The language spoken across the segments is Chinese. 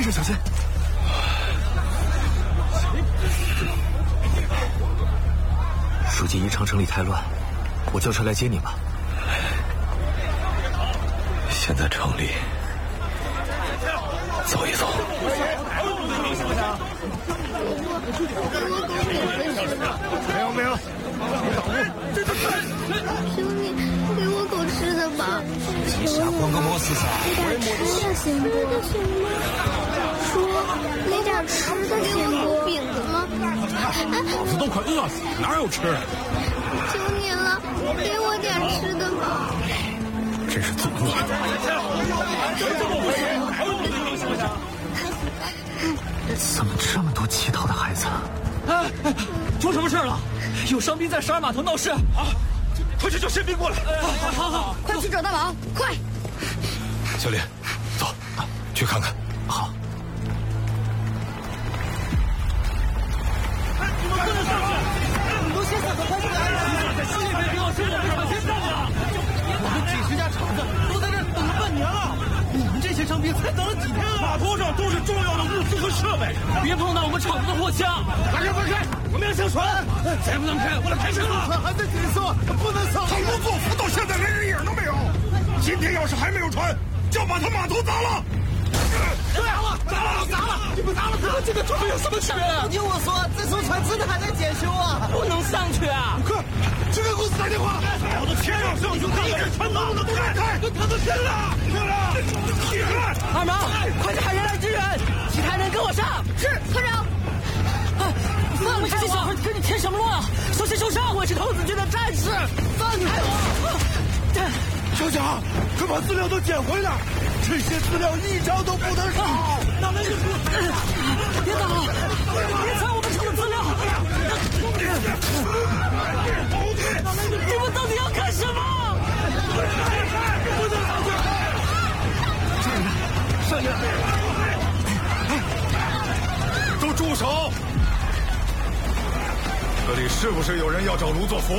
先生小心。 书记，宜昌城里太乱，我叫车来接你吧。 先在城里走一走。 没有， 求你给我口吃的吧！ 你傻光个么事噻？ 给点吃的行不？说给点吃的行不？饼子吗？ 老子都快饿死了，哪有吃？ 求你了，给我点吃的吧！ 真是作孽！ 怎么这么多乞讨的孩子？ 出什么事了？有伤兵在12码头闹事啊！ 快去叫宪兵过来！ 好， 快去找大王，快！ 小林，走，去看看。 好。 你们不能上去！你都先走的，快去来！心里面挺好吃的，为什么先上啊？我们几十家厂子都在这等了半年了，你们这些伤兵才等了几天啊？ 码头上都是重要的物资和设备， 别碰到我们厂子的货枪！ 大家分开，我们要上船。 再不能开，我来开船了！ 还在紧缩，不能上。他卢作孚到现在连人影都没有。今天要是还没有船，就要把他码头砸了。砸了！你们砸了他，这个船有什么区别？ 不听我说，这艘船真的还在检修啊，不能上去啊！ 快，去给公司打电话！我的天啊，上去看看这船能不能开！跟他们拼了！ 二毛，快点喊人来支援，其他人跟我上。 是团长。 放开这些小孩，跟你添什么乱啊？小心受伤！我是童子军的战士，放开我！ 小蒋，快把资料都捡回来，这些资料一张都不能少。 那们就别打了，别抢我们厂的资料！你们到底要干什么？ 不能上去！上去！都住手！这里是不是有人要找卢作孚？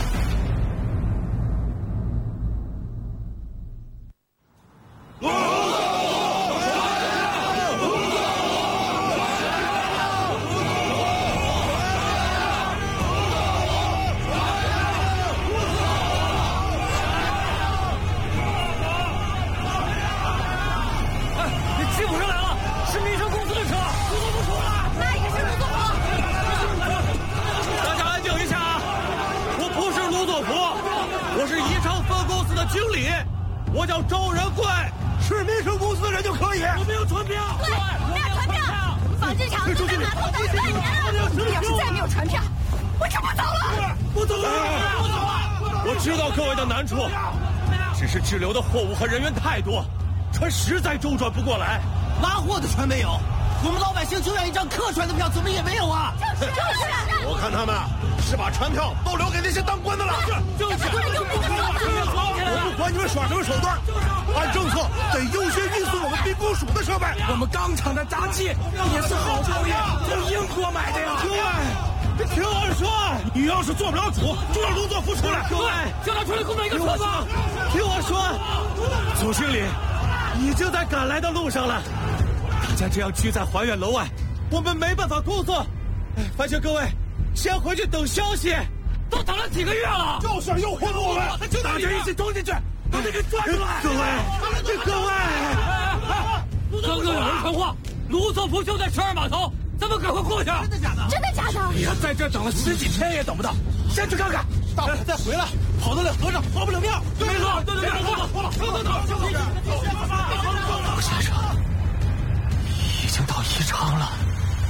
吉普车来了，是民生公司的车，卢作孚出了， 那也是卢作孚。 大家安静一下啊！我不是卢作孚，我是宜昌分公司的经理，我叫周仁贵， 是民生公司的人就可以。 我没有传票。 对，没有传票。纺织厂都在码头等了半年了，要是再没有传票，我就不走了。 不走了！我知道各位的难处，只是滞留的货物和人员太多，船实在周转不过来。拉货的船没有，我们老百姓就要一张客船的票，怎么也没有啊？ 就是。 我看他们是把船票都留给那些当官的了。 就是。 我不管你们耍什么手段，按政策得优先运送我们兵工署的设备。 我们钢厂的杂技也是好东西，从英国买的呀。 对，听我说，你要是做不了主，就让卢作孚出来。 对，叫他出来给我买一个船吧。 听我说， 总经理已经在赶来的路上了。大家这样聚在环远楼外，我们没办法工作。烦请各位先回去等消息。都等了几个月了， 就是诱惑我们， 大家一起冲进去，把这个抓出来！各位，刚刚有人传话，卢作孚就在12码头，咱们赶快过去。真的假的？ 真的假的？ 哎呀，在这等了10几天也等不到，先去看看。大伙再回来，跑得了和尚跑不了庙。没错，对，走。 卢先生已经到宜昌了。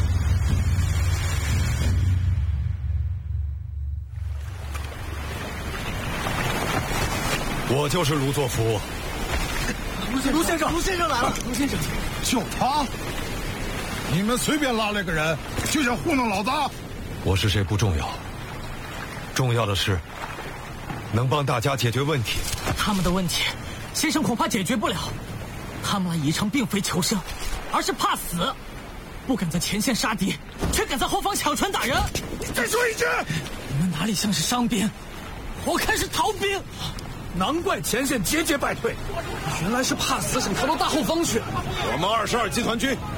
我就是卢作孚。 卢先生来了。卢先生， 就他？你们随便拉来个人，就想糊弄老子？ 我是谁不重要，重要的是能帮大家解决问题。 他们的问题，先生恐怕解决不了。他们来宜昌并非求生，而是怕死，不敢在前线杀敌，却敢在后方抢船打人。 你再说一句！ 你们哪里像是伤兵？我看是逃兵。 难怪前线节节败退，原来是怕死，想逃到大后方去。我们22集团军